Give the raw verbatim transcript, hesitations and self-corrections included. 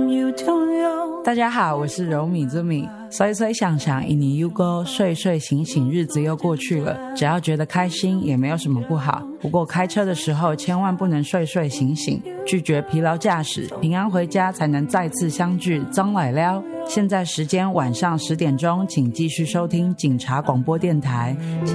大家好，我是柔米之米。随随想想，一年又过，睡睡醒醒，日子又过去了。只要觉得开心，也没有什么不好。不过开车的时候，千万不能睡睡醒醒，拒绝疲劳驾驶，平安回家才能再次相聚。张来了，现在时间晚上十点钟，请继续收听警察广播电台。